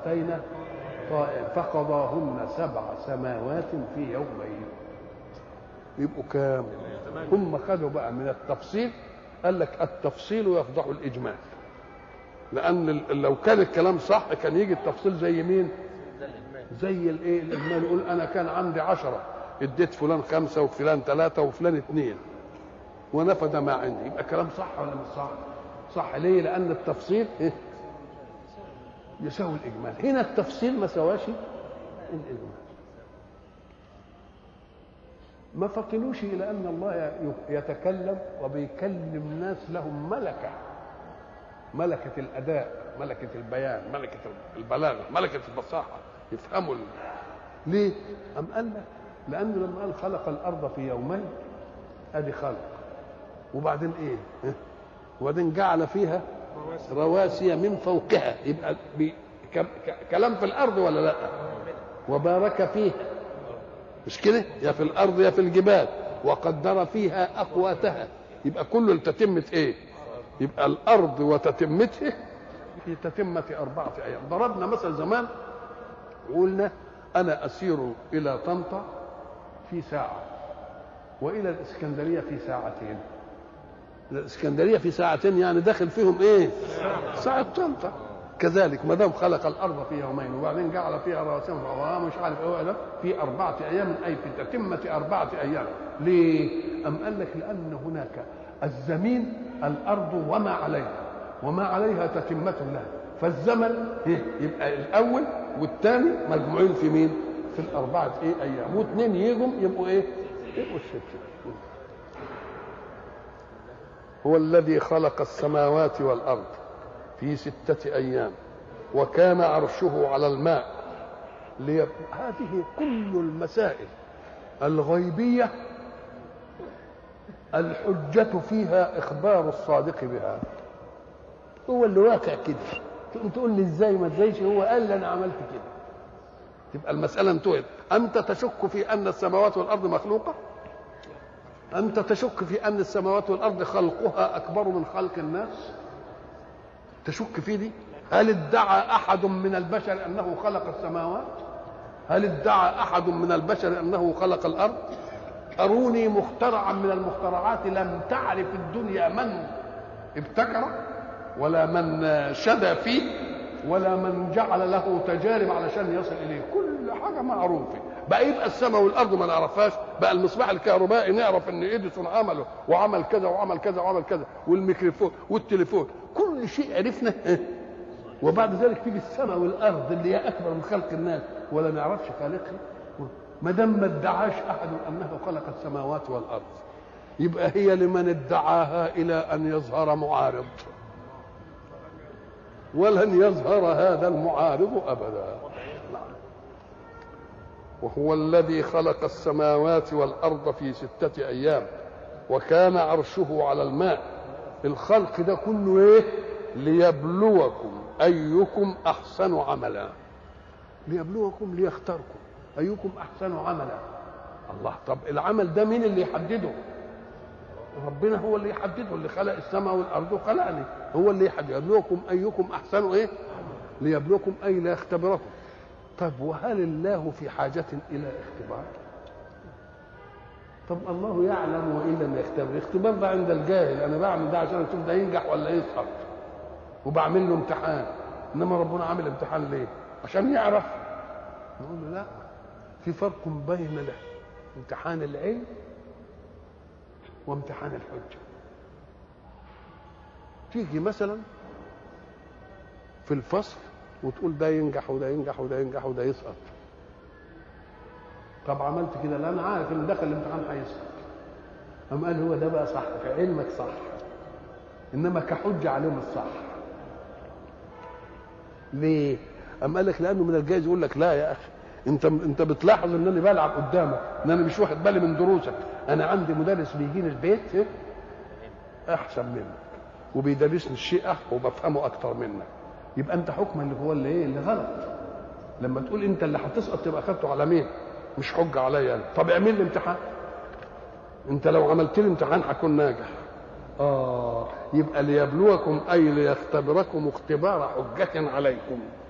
اتينا فقضاهن 7 سماوات في يومين. يبقوا كام؟ هم خدوا بقى من التفصيل، قال لك التفصيل يفضح الاجمال، لان لو كان الكلام صح كان يجي التفصيل زي مين؟ زي الايه؟ الاجمال. يقول انا كان عندي 10 اديت فلان 5 وفلان 3 وفلان 2 ونفد ما عندي، يبقى كلام صح ولا مش صح؟ صح. ليه؟ لان التفصيل يساوي الاجمال. هنا التفصيل ما سواش الاجمال. ما فطنوش الى ان الله يتكلم وبيكلم ناس لهم ملكه الاداء، ملكه البيان، ملكه البلاغه، ملكه الفصاحه، يفهموا ليه؟ ام قال لك لانه لما قال خلق الارض في يومين ادي خلق، وبعدين ايه؟ وبعدين جعل فيها رواسي من فوقها، يبقى كلام في الارض ولا لا؟ وبارك فيها، مش كده؟ يا في الارض يا في الجبال، وقدر فيها اقواتها، يبقى كله لتتمه ايه؟ يبقى الارض وتتمته في تتمه 4 ايام. ضربنا مثل زمان وقلنا انا اسير الى طنطا في ساعه والى الاسكندريه في ساعتين. الاسكندريه في ساعتين يعني داخل فيهم ايه؟ ساعه طنطا. كذلك ما دام خلق الارض في يومين وبعدين جعل فيها رواسي مش عارف ايه ده في 4 ايام، اي في تتمه 4 ايام. ليه؟ ام قال لك لان هناك الزمين الارض وما عليها تتمه لها، فالزمن يبقى الاول والثاني مجموعين في مين؟ في 4 ايام، واثنين يجوا يبقوا ايه؟ يبقوا 6. هو الذي خلق السماوات والارض في 6 ايام وكان عرشه على الماء. هذه كل المسائل الغيبيه الحجه فيها اخبار الصادق بها. هو اللي واقع كده، تقول لي ازاي ما ازايش؟ هو قال لي انا عملت كده، تبقى المساله انتهت. انت تشك في ان السماوات والارض مخلوقه؟ انت تشك في ان السماوات والارض خلقها اكبر من خلق الناس؟ تشك في دي؟ هل ادعى احد من البشر انه خلق السماوات؟ هل ادعى احد من البشر انه خلق الارض؟ اروني مخترعا من المخترعات لم تعرف الدنيا من ابتكر ولا من شدى فيه ولا من جعل له تجارب علشان يصل اليه. كل حاجه معروفه. بقى يبقى السماء والارض ما نعرفهاش؟ بقى المصباح الكهربائي نعرف ان اديسون عمله وعمل كذا وعمل كذا وعمل كذا، والميكروفون والتليفون كل شيء عرفنا. وبعد ذلك تيجي السماء والارض اللي هي اكبر من خلق الناس ولا نعرفش خالقها؟ ما دام ما ادعاش احد انه خلق السماوات والارض، يبقى هي لمن ادعاها الى ان يظهر معارض، ولن يظهر هذا المعارض ابدا. وهو الذي خلق السماوات والارض في 6 ايام وكان عرشه على الماء. الخلق ده كله ايه؟ ليبلوكم ايكم احسن عملا. ليبلوكم، ليختاركم ايكم احسن عملا. الله. طب العمل ده مين اللي يحدده؟ ربنا هو اللي يحدده، اللي خلق السماء والارض وخلقني، هو اللي يحدد. يبلوكم ايكم احسن ايه؟ ليبلوكم اي ليختبركم. طب وهل الله في حاجة إلى اختبار؟ طب الله يعلم وإن لم يختبر. الاختبار ده عند الجاهل، أنا بعمل ده عشان أشوف ده ينجح ولا يسقط وبعمل له امتحان. إنما ربنا عامل امتحان ليه؟ عشان يعرف. نقول له لا، في فرق بين امتحان العلم وامتحان الحجة. تيجي مثلا في الفصل وتقول ده ينجح وده ينجح وده ينجح وده يسقط. طب عملت كده؟ لا، انا عارف ان دخل الامتحان هيسقط. قام قال هو ده بقى صح، في علمك صح، انما كحجه عليهم الصح. ليه؟ قام قال لك لانه من الجائز يقول لك لا يا اخي، انت بتلاحظ ان انا بلعب قدامك، ان انا مش واخد بالي من دروسك. انا عندي مدرس بيجيني البيت احسن منك وبيدرسني الشيء وبفهمه اكتر منك. يبقى انت حكما اللي هو اللي ايه؟ اللي غلط. لما تقول انت اللي هتسقط تبقى اخدته على مين؟ مش حجه عليا انا. طب اعمل لي امتحان. انت لو عملت لي امتحان هكون ناجح. يبقى ليبلوكم اي ليختبركم اختبار حجه عليكم.